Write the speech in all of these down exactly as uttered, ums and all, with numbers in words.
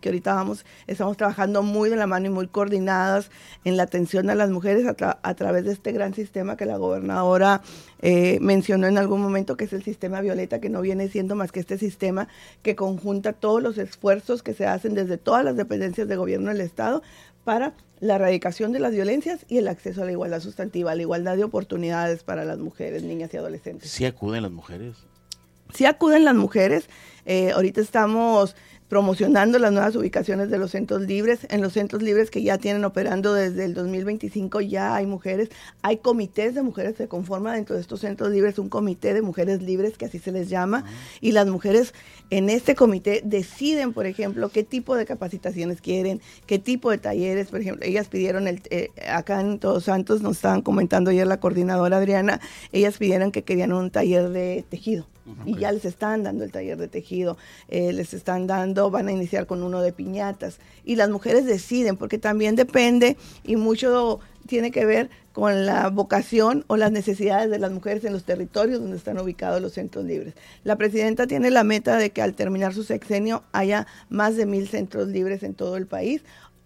que ahorita vamos, estamos trabajando muy de la mano y muy coordinadas en la atención a las mujeres a, tra- a través de este gran sistema que la gobernadora eh, mencionó en algún momento, que es el sistema Violeta, que no viene siendo más que este sistema que conjunta todos los esfuerzos que se hacen desde todas las dependencias de gobierno del Estado para la erradicación de las violencias y el acceso a la igualdad sustantiva, a la igualdad de oportunidades para las mujeres, niñas y adolescentes. ¿Sí acuden las mujeres? Sí acuden las mujeres. Eh, ahorita estamos promocionando las nuevas ubicaciones de los centros libres. En los centros libres que ya tienen operando desde el dos mil veinticinco ya hay mujeres. Hay comités de mujeres, se conforma dentro de estos centros libres un comité de mujeres libres, que así se les llama, uh-huh. Y las mujeres en este comité deciden, por ejemplo, qué tipo de capacitaciones quieren, qué tipo de talleres. Por ejemplo, ellas pidieron, el eh, acá en Todos Santos, nos estaban comentando ayer la coordinadora Adriana, ellas pidieron que querían un taller de tejido. Okay. Y ya les están dando el taller de tejido, eh, les están dando, van a iniciar con uno de piñatas, y las mujeres deciden, porque también depende y mucho tiene que ver con la vocación o las necesidades de las mujeres en los territorios donde están ubicados los centros libres. La presidenta tiene la meta de que al terminar su sexenio haya más de mil centros libres en todo el país.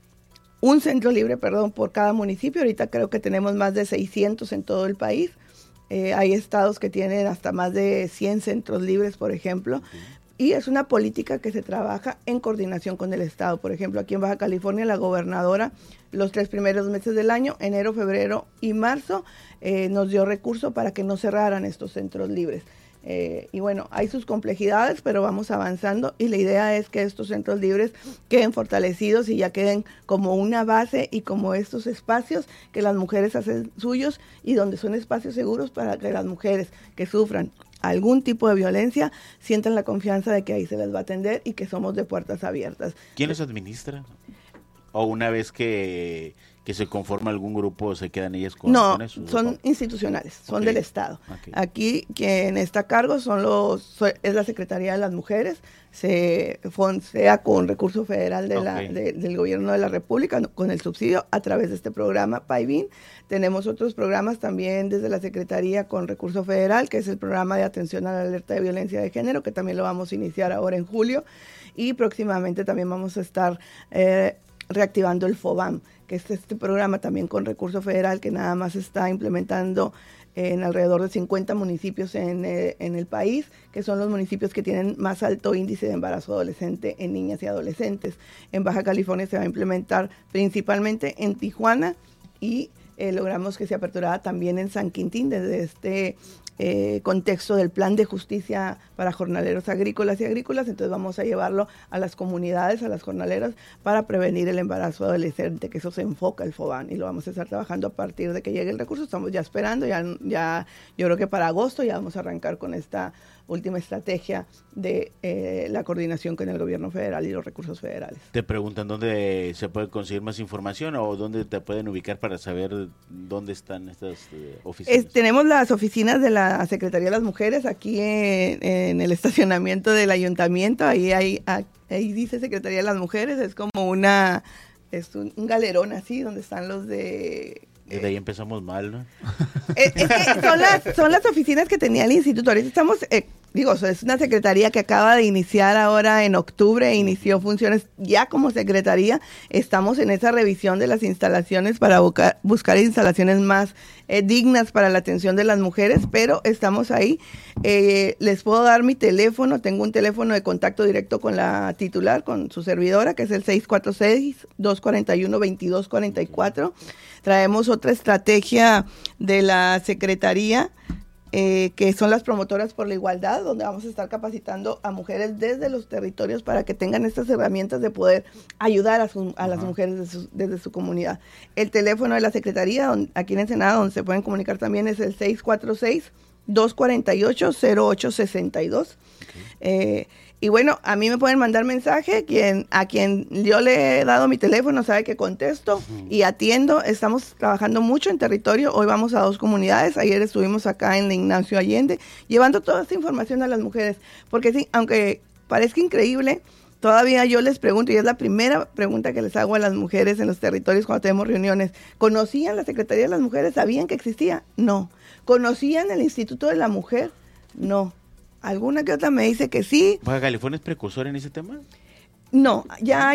Un centro libre, perdón, por cada municipio. Ahorita creo que tenemos más de seiscientos en todo el país. Eh, hay estados que tienen hasta más de cien centros libres, por ejemplo, okay. Y es una política que se trabaja en coordinación con el Estado. Por ejemplo, aquí en Baja California, la gobernadora, los tres primeros meses del año, enero, febrero y marzo, eh, nos dio recursos para que no cerraran estos centros libres. Eh, y bueno, hay sus complejidades, pero vamos avanzando, y la idea es que estos centros libres queden fortalecidos y ya queden como una base y como estos espacios que las mujeres hacen suyos, y donde son espacios seguros para que las mujeres que sufran algún tipo de violencia sientan la confianza de que ahí se les va a atender y que somos de puertas abiertas. ¿Quién los administra? ¿O una vez que... que se conforma algún grupo, se quedan ellas con, no, con eso? No, son institucionales, son okay. Del Estado. Okay. Aquí quien está a cargo son los, es la Secretaría de las Mujeres, se fondea con recurso federal de okay. la, de, del gobierno de la República, con el subsidio a través de este programa PAIBIN. Tenemos otros programas también desde la Secretaría con recurso federal, que es el programa de atención a la alerta de violencia de género, que también lo vamos a iniciar ahora en julio, y próximamente también vamos a estar eh, reactivando el FOBAM, que es este programa también con recurso federal que nada más está implementando en alrededor de cincuenta municipios en, eh, en el país, que son los municipios que tienen más alto índice de embarazo adolescente en niñas y adolescentes. En Baja California se va a implementar principalmente en Tijuana, y eh, logramos que se aperturara también en San Quintín desde este Eh, contexto del plan de justicia para jornaleros agrícolas y agrícolas. Entonces vamos a llevarlo a las comunidades, a las jornaleras, para prevenir el embarazo adolescente, que eso se enfoca el FOBAN, y lo vamos a estar trabajando a partir de que llegue el recurso. Estamos ya esperando, ya, ya yo creo que para agosto ya vamos a arrancar con esta última estrategia de eh, la coordinación con el gobierno federal y los recursos federales. Te preguntan dónde se puede conseguir más información o dónde te pueden ubicar para saber dónde están estas eh, oficinas. Es, tenemos las oficinas de la Secretaría de las Mujeres aquí en, en el estacionamiento del ayuntamiento. Ahí hay, ahí dice Secretaría de las Mujeres, es como una, es un, un galerón así donde están los de... Desde ahí empezamos mal, ¿no? Es, es que son las, son las oficinas que tenía el instituto. Ahorita estamos, eh, digo, es una secretaría que acaba de iniciar ahora en octubre, inició funciones ya como secretaría. Estamos en esa revisión de las instalaciones para buscar, buscar instalaciones más eh, dignas para la atención de las mujeres, pero estamos ahí. Eh, les puedo dar mi teléfono, tengo un teléfono de contacto directo con la titular, con su servidora, que es el seis cuatro seis, dos cuatro uno, dos dos cuatro cuatro. Traemos otra estrategia de la Secretaría, eh, que son las promotoras por la igualdad, donde vamos a estar capacitando a mujeres desde los territorios para que tengan estas herramientas de poder ayudar a, su, a las uh-huh. mujeres de su, desde su comunidad. El teléfono de la Secretaría, donde, aquí en Ensenada, donde se pueden comunicar también, es el seis cuatro seis, dos cuatro ocho, cero ocho seis dos. Okay. Eh, y bueno, a mí me pueden mandar mensaje, quien, a quien yo le he dado mi teléfono sabe que contesto uh-huh. y atiendo. Estamos trabajando mucho en territorio, hoy vamos a dos comunidades, ayer estuvimos acá en Ignacio Allende, llevando toda esta información a las mujeres, porque sí, aunque parezca increíble, todavía yo les pregunto, y es la primera pregunta que les hago a las mujeres en los territorios cuando tenemos reuniones, ¿conocían la Secretaría de las Mujeres? ¿Sabían que existía? No. ¿Conocían el Instituto de la Mujer? No. ¿Alguna que otra me dice que sí? ¿Baja California es precursor en ese tema? No, ya